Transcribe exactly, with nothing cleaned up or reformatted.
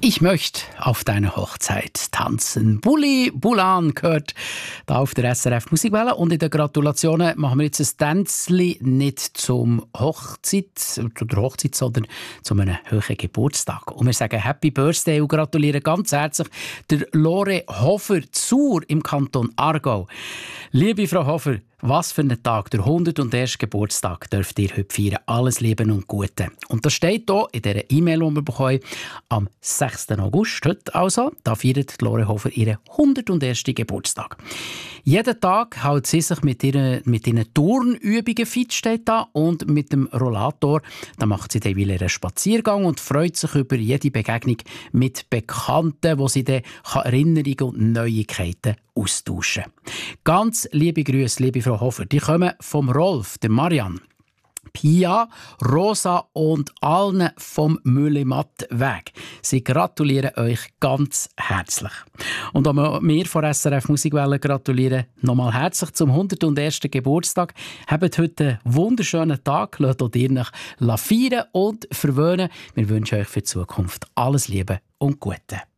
Ich möchte auf deine Hochzeit tanzen. Bulli Bulan gehört da auf der S R F Musikwelle. Und in den Gratulationen machen wir jetzt ein Tänzli nicht zum Hochzeit, oder Hochzeit, sondern zu einem höheren Geburtstag. Und wir sagen Happy Birthday und gratulieren ganz herzlich der Lore Hofer Zur im Kanton Aargau. Liebe Frau Hofer, was für ein Tag, der hunderterste Geburtstag dürft ihr heute feiern. Alles Liebe und Gute. Und das steht hier in dieser E-Mail, die wir bekommen, am sechsten August, heute also, da feiert Lore Hofer ihren hundertersten Geburtstag. Jeden Tag hält sie sich mit ihren, mit ihren Turnübungen fit, steht da, und mit dem Rollator, da macht sie dann wieder einen Spaziergang und freut sich über jede Begegnung mit Bekannten, wo sie dann Erinnerungen und Neuigkeiten austauschen kann. Ganz liebe Grüße, liebe Frau Hofer, die kommen vom Rolf, der Marianne, Pia, Rosa und allen vom Müllematt-Weg. Sie gratulieren euch ganz herzlich. Und auch wir von S R F Musikwelle gratulieren nochmal herzlich zum hundertersten Geburtstag. Habt heute einen wunderschönen Tag, lasst auch dir nach feiern und verwöhnen. Wir wünschen euch für die Zukunft alles Liebe und Gute.